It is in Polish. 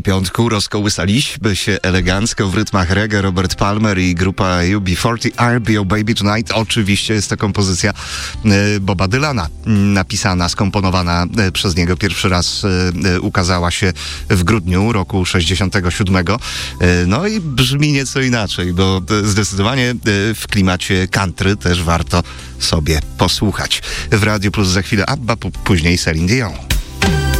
piątku rozkołysaliśmy się elegancko w rytmach reggae. Robert Palmer i grupa UB40, I'll Be Your Baby Tonight. Oczywiście jest to kompozycja Boba Dylana, napisana, skomponowana przez niego. Pierwszy raz ukazała się w grudniu roku 67. No i brzmi nieco inaczej, bo zdecydowanie w klimacie country też warto sobie posłuchać. W Radiu Plus za chwilę Abba, później Celine Dion.